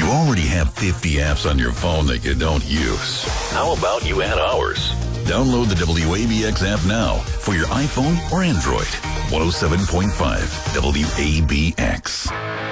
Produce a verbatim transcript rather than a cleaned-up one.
already have fifty apps on your phone that you don't use. How about you add ours? Download the W A B X app now for your iPhone or Android. one oh seven point five W A B X.